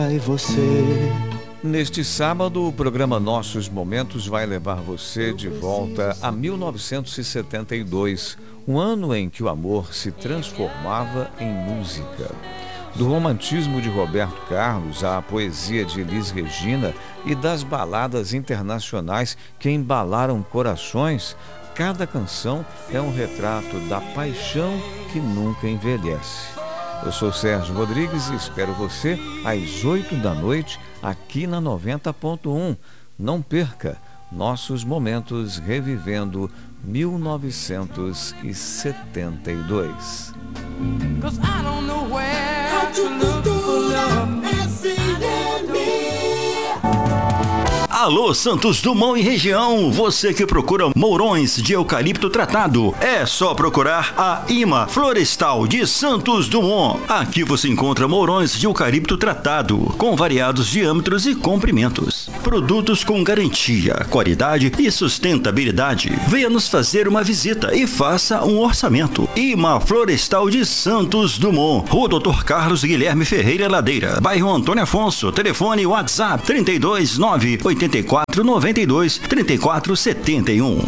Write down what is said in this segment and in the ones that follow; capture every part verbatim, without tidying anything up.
E você. Neste sábado, o programa Nossos Momentos vai levar você de volta a mil novecentos e setenta e dois, um ano em que o amor se transformava em música. Do romantismo de Roberto Carlos à poesia de Elis Regina e das baladas internacionais que embalaram corações, cada canção é um retrato da paixão que nunca envelhece. Eu sou Sérgio Rodrigues e espero você às oito da noite aqui na noventa ponto um. Não perca Nossos Momentos revivendo mil novecentos e setenta e dois. Alô, Santos Dumont e região, você que procura mourões de eucalipto tratado, é só procurar a IMA Florestal de Santos Dumont. Aqui você encontra mourões de eucalipto tratado, com variados diâmetros e comprimentos. Produtos com garantia, qualidade e sustentabilidade. Venha nos fazer uma visita e faça um orçamento. IMA Florestal de Santos Dumont, Rua doutor Carlos Guilherme Ferreira Ladeira, bairro Antônio Afonso, telefone WhatsApp trinta e dois, nove oitenta e quatro, noventa e dois, trinta e quatro, setenta e um.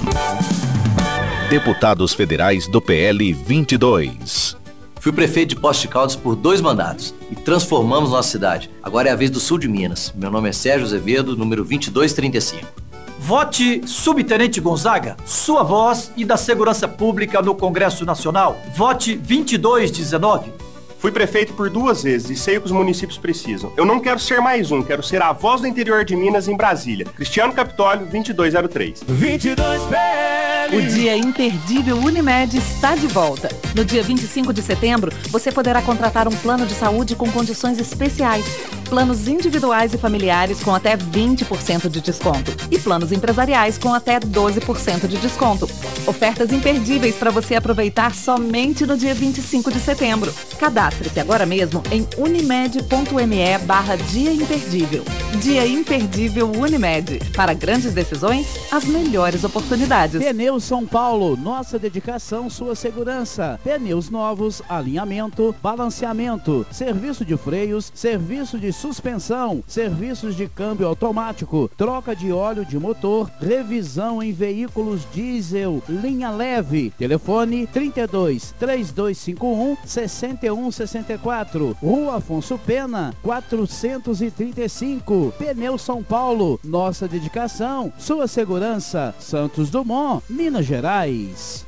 Deputados Federais do P L vinte e dois. Fui prefeito de Poços de Caldas por dois mandatos e transformamos nossa cidade. Agora é a vez do sul de Minas. Meu nome é Sérgio Azevedo, número vinte e dois trinta e cinco. Vote Subtenente Gonzaga, sua voz e da segurança pública no Congresso Nacional. Vote vinte e dois dezenove. Fui prefeito por duas vezes e sei o que os municípios precisam. Eu não quero ser mais um, quero ser a voz do interior de Minas em Brasília. Cristiano Capitólio, vinte e dois zero três. vinte e dois P L. O Dia Imperdível Unimed está de volta. No dia vinte e cinco de setembro, você poderá contratar um plano de saúde com condições especiais. Planos individuais e familiares com até vinte por cento de desconto. E planos empresariais com até doze por cento de desconto. Ofertas imperdíveis para você aproveitar somente no dia vinte e cinco de setembro. Cadastre-se agora mesmo em unimed.me barra Dia Imperdível. Dia Imperdível Unimed. Para grandes decisões, as melhores oportunidades. Pneus São Paulo, nossa dedicação, sua segurança. Pneus novos, alinhamento, balanceamento, serviço de freios, serviço de suspensão, serviços de câmbio automático, troca de óleo de motor, revisão em veículos diesel, linha leve. Telefone trinta e dois, três dois cinco um, seis um seis quatro. Rua Afonso Pena, quatrocentos e trinta e cinco. Pneu São Paulo, nossa dedicação, sua segurança. Santos Dumont, Minas Gerais.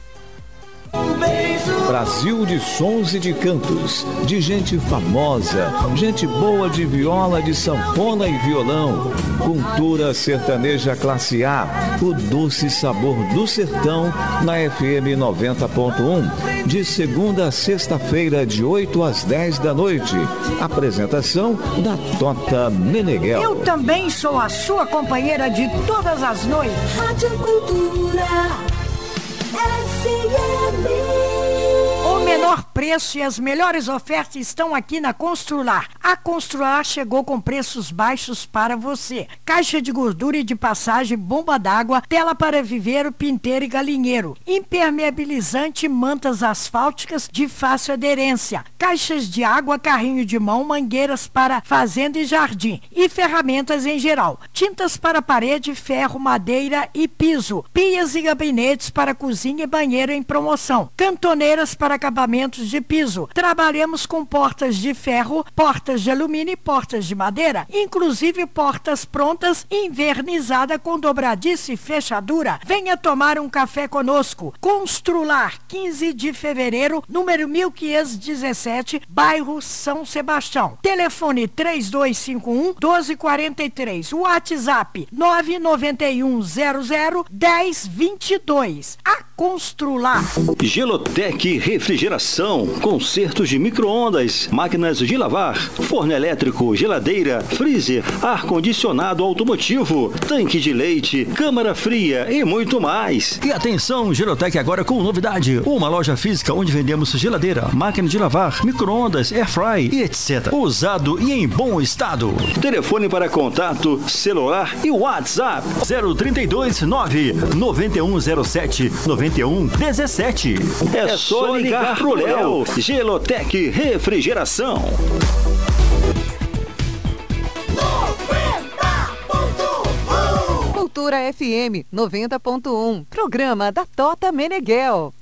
Brasil de sons e de cantos, de gente famosa, gente boa de viola, de sanfona e violão. Cultura sertaneja classe A, o doce sabor do sertão, na F M noventa ponto um. De segunda a sexta-feira, de oito às dez da noite. Apresentação da Tota Meneghel. Eu também sou a sua companheira de todas as noites. Rádio Cultura F M. O menor preço e as melhores ofertas estão aqui na Constrular. A Constrular chegou com preços baixos para você. Caixa de gordura e de passagem, bomba d'água, tela para viveiro, pinteiro e galinheiro, impermeabilizante, mantas asfálticas de fácil aderência, caixas de água, carrinho de mão, mangueiras para fazenda e jardim e ferramentas em geral, tintas para parede, ferro, madeira e piso, pias e gabinetes para cozinha e banheiro em promoção, cantoneiras para acabamentos de piso. Trabalhamos com portas de ferro, portas de alumínio e portas de madeira, inclusive portas prontas, invernizada com dobradiça e fechadura. Venha tomar um café conosco. Constrular, quinze de fevereiro, número mil quinhentos e dezessete, bairro São Sebastião. Telefone três dois cinco um, doze quarenta e três. WhatsApp nove nove um zero zero, dez vinte e dois. A Constrular. Gelotec Refrigeração, consertos de micro-ondas, máquinas de lavar, forno elétrico, geladeira, freezer, ar-condicionado automotivo, tanque de leite, câmara fria e muito mais. E atenção, Gelotec agora com novidade, uma loja física onde vendemos geladeira, máquina de lavar, micro-ondas, airfry e etcétera. Usado e em bom estado. Telefone para contato, celular e WhatsApp zero trinta e dois, nove nove um zero sete, nove um um sete. É só ligar pro Léo. Gelotec Refrigeração. Cultura F M noventa ponto um. Programa da Tota Meneghel.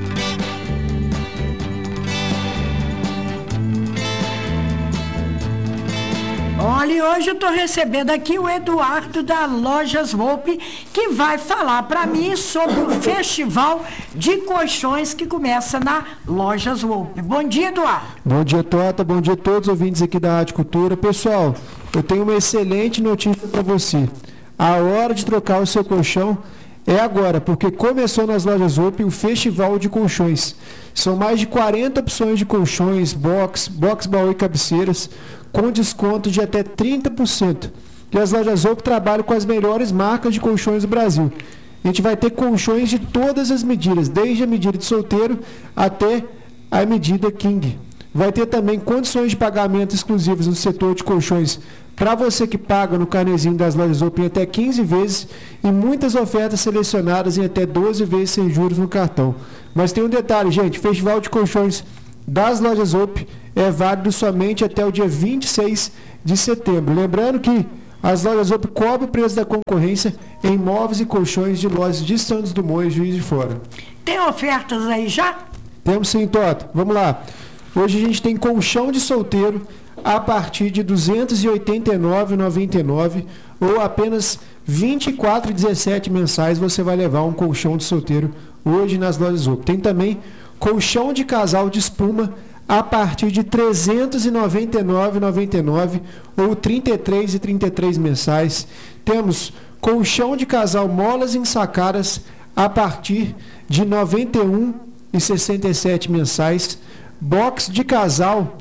Olha, hoje eu estou recebendo aqui o Eduardo da Lojas Volpe, que vai falar para mim sobre o festival de colchões que começa na Lojas Volpe. Bom dia, Eduardo. Bom dia, Tota. Bom dia a todos os ouvintes aqui da Rádio Cultura. Pessoal, eu tenho uma excelente notícia para você. A hora de trocar o seu colchão é agora, porque começou nas Lojas Volpe o Festival de Colchões. São mais de quarenta opções de colchões, box, box, baú e cabeceiras, com desconto de até trinta por cento. E as Lojas Volpe trabalham com as melhores marcas de colchões do Brasil. A gente vai ter colchões de todas as medidas, desde a medida de solteiro até a medida King. Vai ter também condições de pagamento exclusivas no setor de colchões para você que paga no carnezinho das Lojas Volpe em até quinze vezes e muitas ofertas selecionadas em até doze vezes sem juros no cartão. Mas tem um detalhe, gente, Festival de Colchões das Lojas Volpe é válido somente até o dia vinte e seis de setembro. Lembrando que as Lojas Volpe cobrem o preço da concorrência em móveis e colchões de lojas de Santos Dumont e Juiz de Fora. Tem ofertas aí já? Temos sim, Tota. Vamos lá. Hoje a gente tem colchão de solteiro a partir de duzentos e oitenta e nove reais e noventa e nove centavos ou apenas vinte e quatro reais e dezessete centavos mensais você vai levar um colchão de solteiro hoje nas Lojas Volpe. Tem também colchão de casal de espuma a partir de trezentos e noventa e nove reais e noventa e nove centavos ou trinta e três reais e trinta e três centavos mensais. Temos colchão de casal molas ensacadas a partir de noventa e um reais e sessenta e sete centavos mensais. Box de casal,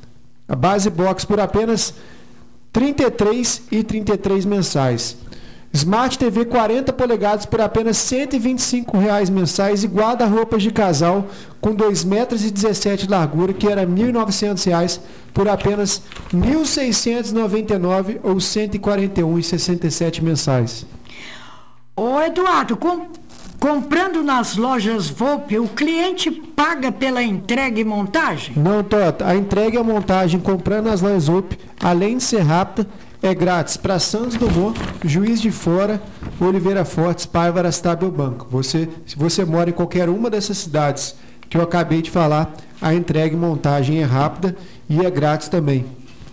a base box por apenas trinta e três reais e trinta e três centavos mensais. Smart T V quarenta polegadas por apenas cento e vinte e cinco reais mensais e guarda-roupas de casal com dois metros e dezessete de largura, que era mil e novecentos reais por apenas mil seiscentos e noventa e nove reais ou cento e quarenta e um reais e sessenta e sete centavos mensais. Ô Eduardo, com, comprando nas Lojas Volpe, o cliente paga pela entrega e montagem? Não, Tota. A entrega e a montagem comprando nas Lojas Volpe, além de ser rápida, é grátis para Santos Dumont, Juiz de Fora, Oliveira Fortes, Paiva, Arastá, Banco. Você, se você mora em qualquer uma dessas cidades que eu acabei de falar, a entrega e montagem é rápida e é grátis também.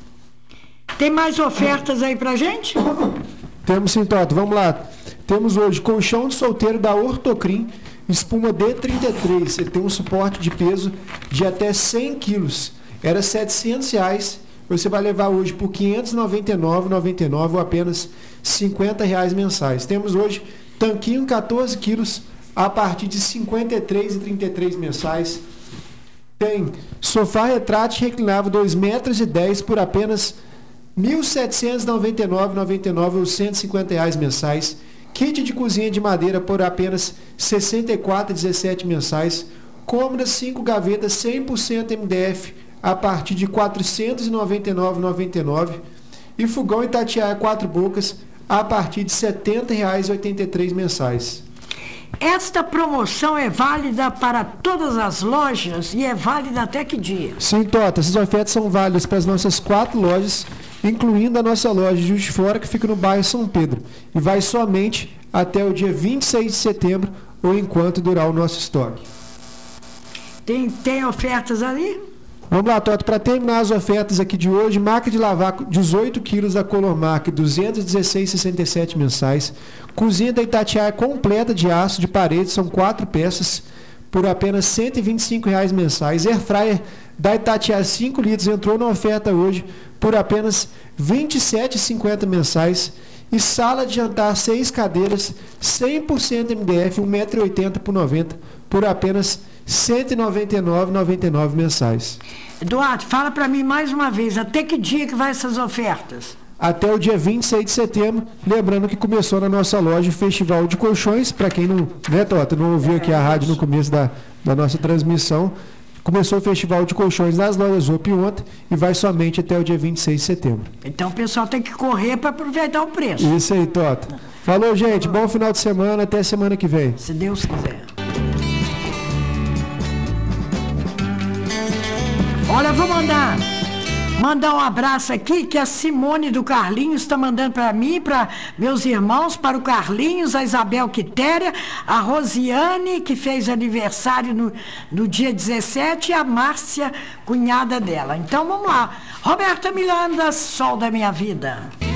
Tem mais ofertas aí pra gente? Temos sim, Toto. Vamos lá. Temos hoje colchão de solteiro da Ortocrim, espuma D trinta e três. Ele tem um suporte de peso de até cem quilos. Era setecentos reais. Você vai levar hoje por quinhentos e noventa e nove reais e noventa e nove centavos ou apenas cinquenta reais mensais. Temos hoje tanquinho catorze quilos a partir de cinquenta e três reais e trinta e três centavos mensais. Tem sofá retrátil reclinável dois metros e dez por apenas mil setecentos e noventa e nove reais e noventa e nove centavos ou cento e cinquenta reais mensais. Kit de cozinha de madeira por apenas sessenta e quatro reais e dezessete centavos mensais. Cômodas cinco gavetas cem por cento M D F a partir de quatrocentos e noventa e nove reais e noventa e nove centavos. E fogão Itatiaia quatro bocas a partir de setenta reais e oitenta e três centavos mensais. Esta promoção é válida para todas as lojas e é válida até que dia? Sim, Tota. Essas ofertas são válidas para as nossas quatro lojas, incluindo a nossa loja de Juiz de Fora, que fica no bairro São Pedro. E vai somente até o dia vinte e seis de setembro, ou enquanto durar o nosso estoque. Tem, tem ofertas ali? Vamos lá, Toto. Para terminar as ofertas aqui de hoje, máquina de lavar dezoito quilos da Colormark, duzentos e dezesseis reais e sessenta e sete centavos mensais. Cozinha da Itatiaia completa de aço de parede, são quatro peças, por apenas cento e vinte e cinco reais mensais. Airfryer da Itatiaia cinco litros entrou na oferta hoje por apenas vinte e sete reais e cinquenta centavos mensais. E sala de jantar seis cadeiras, cem por cento M D F, um metro e oitenta por noventa, por apenas cento e noventa e nove reais e noventa e nove centavos mensais. Eduardo, fala para mim mais uma vez, até que dia que vai essas ofertas? Até o dia vinte e seis de setembro, lembrando que começou na nossa loja o Festival de Colchões, para quem não, né, Tota, não ouviu aqui a rádio no começo da, da nossa transmissão, começou o Festival de Colchões nas Lojas Volpe ontem e vai somente até o dia vinte e seis de setembro. Então o pessoal tem que correr para aproveitar o preço. Isso aí, Tota. Falou, gente, bom final de semana, até semana que vem. Se Deus quiser. Olha, vou mandar Mandar um abraço aqui, que a Simone do Carlinhos está mandando para mim, para meus irmãos, para o Carlinhos, a Isabel Quitéria, a Rosiane, que fez aniversário no, no dia dezessete, e a Márcia, cunhada dela. Então vamos lá. Roberta Miranda, Sol da Minha Vida.